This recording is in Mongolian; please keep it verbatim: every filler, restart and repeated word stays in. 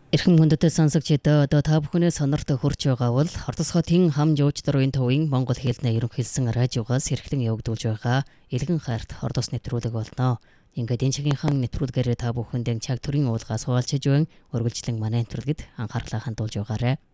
Эрхэм хүндэт сонсогчдод одоо та бүхнээ сонорт хүрч байгаа бол Хортос хотын хам жууч дөрвийн төвийн Монгол хэлний ерөнхийлсөн радиогоос эрхлэн явагдуулж байгаа Илгэн хайрт Хортос нэвтрүүлэг болно. Ингээд энэ чигийнхэн нэвтрүүлгээр та бүхэнд цаг төрийн уулгаас хуваалцаж байна. Үргэлжлэн манай нэвтрүүлгэд анхаарлаа хандуулж байгаарай.